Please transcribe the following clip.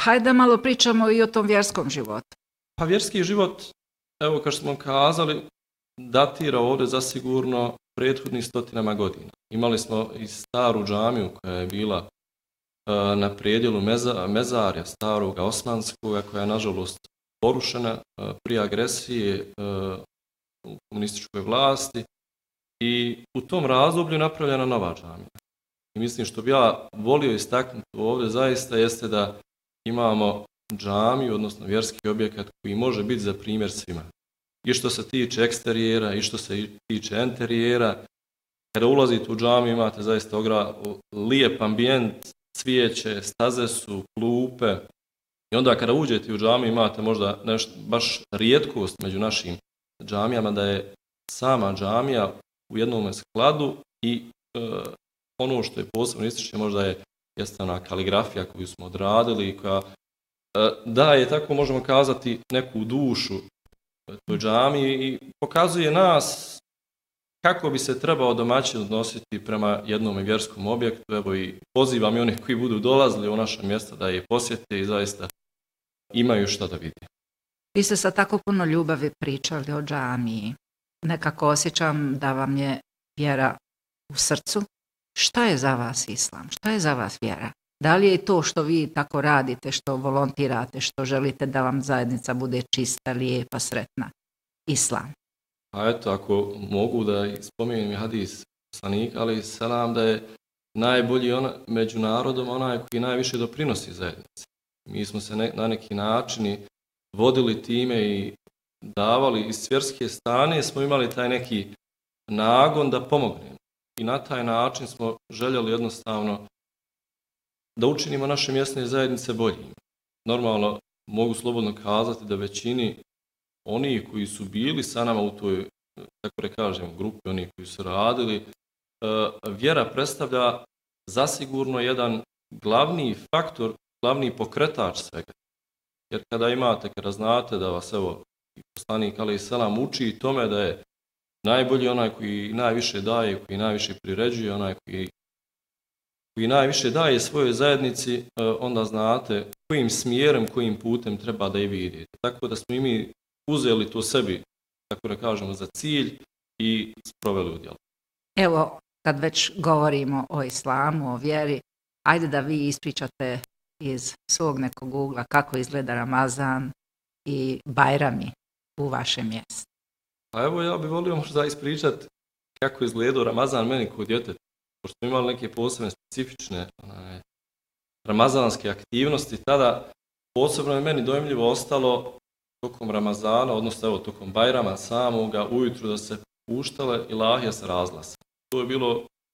hajde malo pričamo i o tom vjerskom životu. Pa vjerski život, evo kao što smo kazali, datira ovdje zasigurno prethodnih stotinama godina. Imali smo i staru džamiju koja je bila na predjelu mezarja staroga osmanskoga, koja je nažalost porušena prije agresije u komunističkoj vlasti i u tom razdoblju napravljena nova džamija. I mislim što bi ja volio istaknuti ovdje zaista jeste da imamo džamiju, odnosno vjerski objekat koji može biti za primjer svima. I što se tiče eksterijera, i što se tiče enterijera. Kada ulazite u džamiju imate zaista lijep ambijent, cvijeće, staze su, klupe. I onda kada uđete u džamiju imate možda nešto, baš rijetkost među našim džamijama da je sama džamija u jednom skladu i ono što je posebno ističe možda jeste ona kaligrafija koju smo odradili koja daje, tako možemo kazati, neku dušu toj džamiji i pokazuje nas kako bi se trebao domaćin odnositi prema jednom vjerskom objektu. Evo i pozivam i onih koji budu dolazili u naše mjesto da je posjete i zaista imaju šta da vide. Vi ste sa tako puno ljubavi pričali o džamiji. Nekako osjećam da vam je vjera u srcu. Šta je za vas islam? Šta je za vas vjera? Da li je to što vi tako radite, što volontirate, što želite da vam zajednica bude čista, lijepa, sretna? Islam. A eto, ako mogu da spomenem hadis poslanika, ali selam, da je najbolji među narodom onaj koji najviše doprinosi zajednici. Mi smo se na neki način vodili time i davali iz svjetske strane, smo imali taj neki nagon da pomognemo. I na taj način smo željeli jednostavno da učinimo naše mjesne zajednice boljim. Normalno, mogu slobodno kazati da većini oni koji su bili sa nama u toj, tako da kažem, grupi, oni koji su radili, vjera predstavlja zasigurno jedan glavni faktor, glavni pokretač svega. Jer kada znate da vas, evo, poslanik alejhi selam uči tome da je najbolji onaj koji najviše daje, koji najviše priređuje, onaj koji najviše daje svojoj zajednici, onda znate kojim smjerom, kojim putem treba da i vi idete. Tako da smo i mi uzeli to sebi, tako da kažemo, za cilj i sproveli u djelo. Evo, kad već govorimo o islamu, o vjeri, ajde da vi ispričate iz svog nekog ugla kako izgleda Ramazan i Bajrami u vašem mjestu. Pa evo, ja bih volio možda ispričati kako izgledao Ramazan meni kod djeteta, pošto smo imali neke posebne specifične ramazanske aktivnosti. Tada posebno je meni dojmljivo ostalo tokom Ramazana, odnosno evo tokom Bajrama samoga, ujutru da se puštale ilahija sa razglasa. To je bilo